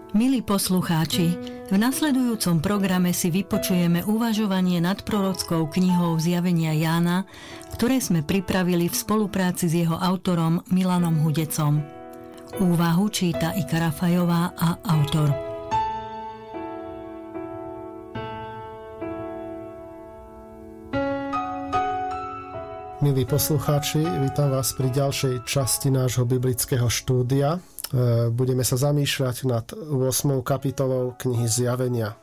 Milí poslucháči, v nasledujúcom programe si vypočujeme uvažovanie nad prorockou knihou Zjavenia Jána, ktoré sme pripravili v spolupráci s jeho autorom Milanom Hudecom. Úvahu číta Ika Rafajová a autor. Milí poslucháči, vítam vás pri ďalšej časti nášho biblického štúdia. Budeme sa zamýšľať nad 8. kapitolou knihy Zjavenia.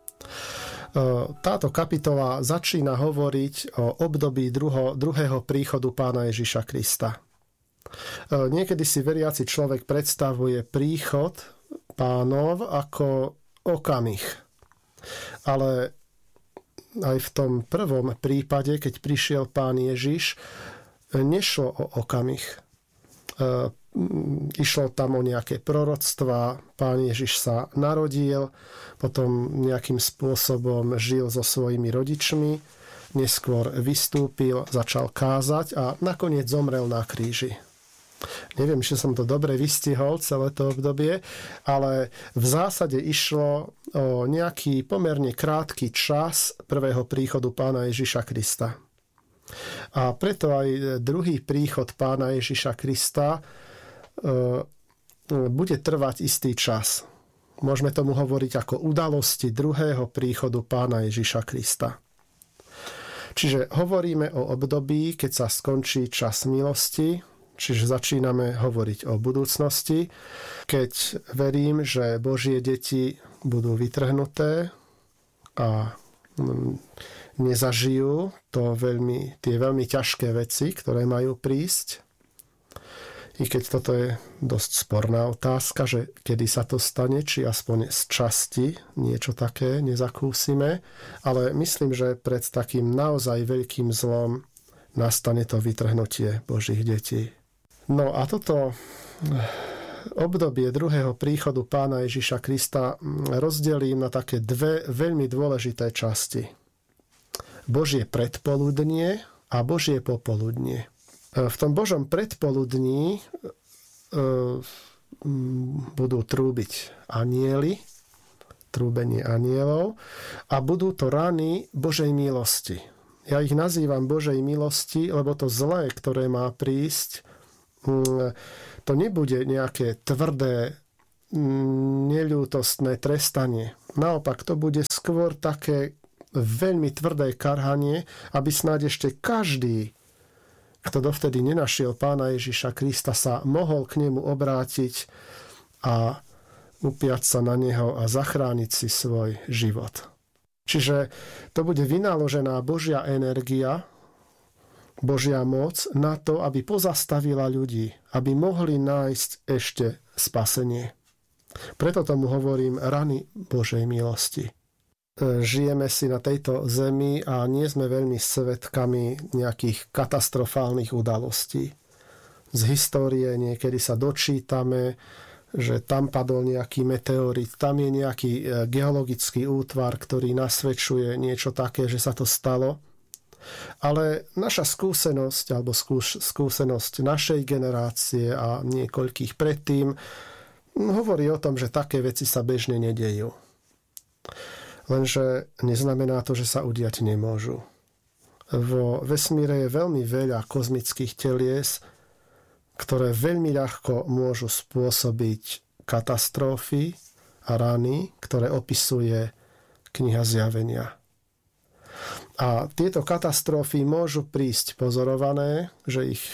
Táto kapitola začína hovoriť o období druhého príchodu Pána Ježiša Krista. Niekedy si veriaci človek predstavuje príchod Pánov ako okamih. Ale aj v tom prvom prípade, keď prišiel Pán Ježiš, nešlo o okamih. Išlo tam o nejaké proroctvá, Pán Ježiš sa narodil, potom nejakým spôsobom žil so svojimi rodičmi, neskôr vystúpil, začal kázať a nakoniec zomrel na kríži. Neviem, či som to dobre vystihol celé to obdobie, ale v zásade išlo o nejaký pomerne krátky čas prvého príchodu Pána Ježiša Krista. A preto aj druhý príchod Pána Ježiša Krista bude trvať istý čas. Môžeme tomu hovoriť ako udalosti druhého príchodu Pána Ježiša Krista. Čiže hovoríme o období, keď sa skončí čas milosti, čiže začíname hovoriť o budúcnosti, keď verím, že Božie deti budú vytrhnuté a nezažijú tie veľmi ťažké veci, ktoré majú prísť. I keď toto je dosť sporná otázka, že kedy sa to stane, či aspoň z časti niečo také nezakúsime, ale myslím, že pred takým naozaj veľkým zlom nastane to vytrhnutie Božích detí. No a toto obdobie druhého príchodu Pána Ježiša Krista rozdelím na také dve veľmi dôležité časti. Božie predpoludnie a Božie popoludnie. V tom Božom predpoludní budú trúbiť anjeli, trúbenie anjelov, a budú to rany Božej milosti. Ja ich nazývam Božej milosti, lebo to zlé, ktoré má prísť, to nebude nejaké tvrdé, neľútostné trestanie. Naopak, to bude skôr také veľmi tvrdé karhanie, aby snáď ešte každý, kto dovtedy nenašiel Pána Ježiša Krista, sa mohol k nemu obrátiť a upiať sa na neho a zachrániť si svoj život. Čiže to bude vynaložená Božia energia, Božia moc na to, aby pozastavila ľudí, aby mohli nájsť ešte spasenie. Preto tomu hovorím rany Božej milosti. Žijeme si na tejto zemi a nie sme veľmi svedkami nejakých katastrofálnych udalostí. Z histórie niekedy sa dočítame, že tam padol nejaký meteorit, tam je nejaký geologický útvar, ktorý nasvedčuje niečo také, že sa to stalo. Ale naša skúsenosť, alebo skúsenosť našej generácie a niekoľkých predtým, hovorí o tom, že také veci sa bežne nedejú. Lenže neznamená to, že sa udiať nemôžu. Vo vesmíre je veľmi veľa kozmických telies, ktoré veľmi ľahko môžu spôsobiť katastrofy a rany, ktoré opisuje kniha Zjavenia. A tieto katastrofy môžu prísť pozorované, že ich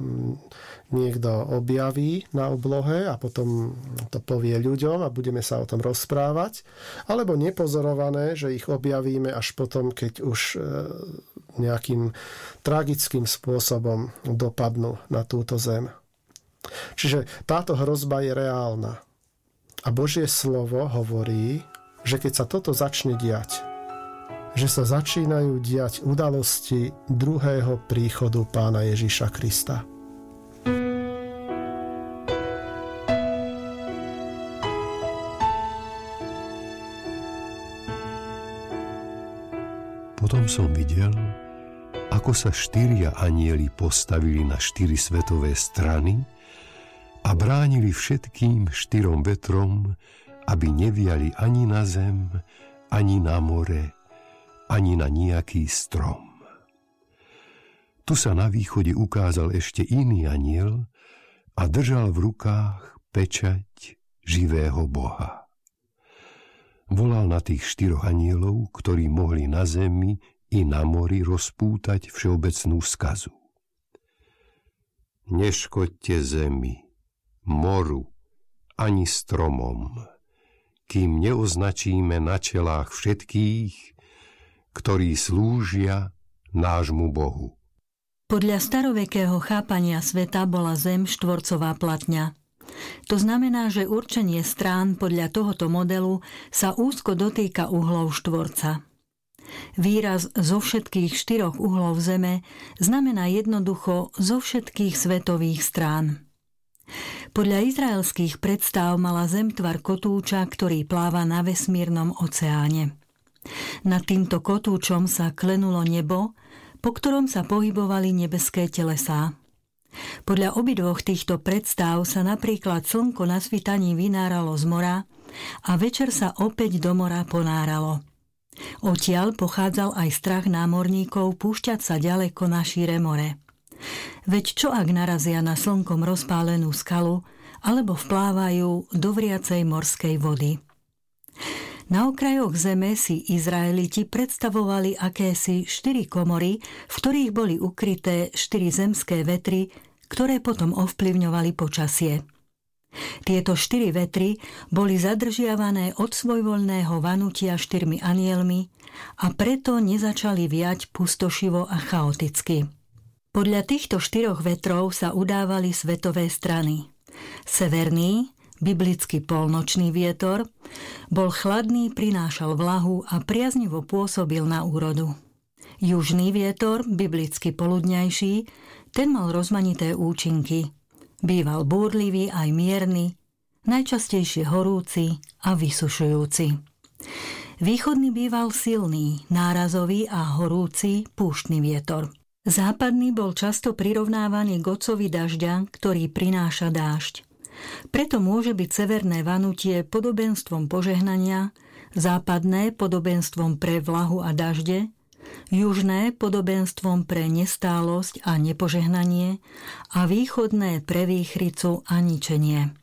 niekto objaví na oblohe a potom to povie ľuďom a budeme sa o tom rozprávať, alebo nepozorované, že ich objavíme až potom, keď už nejakým tragickým spôsobom dopadnú na túto zem. Čiže táto hrozba je reálna. A Božie slovo hovorí, že keď sa toto začne diať, že sa začínajú diať udalosti druhého príchodu Pána Ježiša Krista. Potom som videl, ako sa 4 anjeli postavili na 4 svetové strany a bránili všetkým 4 vetrom aby neviali ani na zem, ani na more, ani na nejaký strom. Tu sa na východe ukázal ešte iný anjel a držal v rukách pečať živého Boha. Volal na tých 4 anjelov, ktorí mohli na zemi i na mori rozpútať všeobecnú skazu. Neškoďte zemi, moru, ani stromom, kým neoznačíme na čelách všetkých, ktorí slúžia nášmu Bohu. Podľa starovekého chápania sveta bola Zem štvorcová platňa. To znamená, že určenie strán podľa tohoto modelu sa úzko dotýka uhlov štvorca. Výraz zo všetkých 4 uhlov Zeme znamená jednoducho zo všetkých svetových strán. Podľa izraelských predstav mala Zem tvar kotúča, ktorý pláva na vesmírnom oceáne. Nad týmto kotúčom sa klenulo nebo, po ktorom sa pohybovali nebeské telesá. Podľa obidvoch týchto predstav sa napríklad slnko na svitaní vynáralo z mora a večer sa opäť do mora ponáralo. Odtiaľ pochádzal aj strach námorníkov púšťať sa ďaleko na šíre more. Veď čo ak narazia na slnkom rozpálenú skalu alebo vplávajú do vriacej morskej vody? Na okrajoch zeme si Izraeliti predstavovali akési 4 komory, v ktorých boli ukryté 4 zemské vetry, ktoré potom ovplyvňovali počasie. Tieto 4 vetry boli zadržiavané od svojvoľného vanutia 4 anjelmi a preto nezačali viať pustošivo a chaoticky. Podľa týchto 4 vetrov sa udávali svetové strany. Severný, biblický polnočný vietor, bol chladný, prinášal vlahu a priaznivo pôsobil na úrodu. Južný vietor, biblicky poludňajší, ten mal rozmanité účinky. Býval búrlivý aj mierny, najčastejšie horúci a vysušujúci. Východný býval silný, nárazový a horúci púštny vietor. Západný bol často prirovnávaný k otcovi dažďa, ktorý prináša dážď. Preto môže byť severné vanutie podobenstvom požehnania, západné podobenstvom pre vlahu a dažde, južné podobenstvom pre nestálosť a nepožehnanie a východné pre výchricu a ničenie.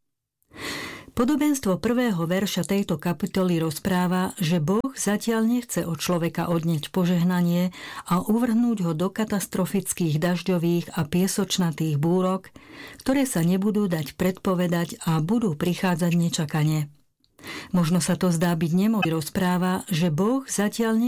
Podobenstvo 1. verša tejto kapitoly rozpráva, že Boh zatiaľ nechce od človeka odnieť požehnanie a uvrhnúť ho do katastrofických dažďových a piesočnatých búrok, ktoré sa nebudú dať predpovedať a budú prichádzať nečakane. Možno sa to zdá byť nemožné, rozpráva, že Boh zatiaľ